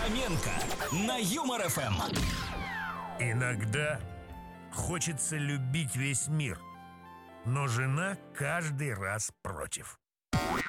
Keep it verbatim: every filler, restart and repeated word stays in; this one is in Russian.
Фоменко на Юмор эф эм. Иногда хочется любить весь мир, но жена каждый раз против.